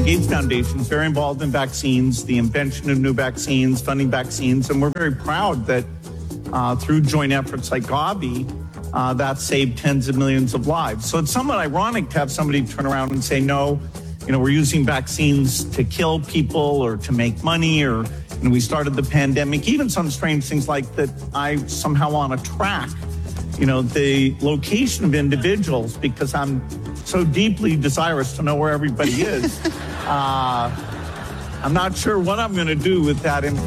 Gates Foundation is very involved in vaccines, the invention of new vaccines, funding vaccines, and we're very proud that through joint efforts like Gavi, that saved tens of millions of lives. So it's somewhat ironic to have somebody turn around and say, no, we're using vaccines to kill people or to make money, or we started the pandemic, even some strange things like that I somehow want to track, the location of individuals because I'm so deeply desirous to know where everybody is. I'm not sure what I'm going to do with that information.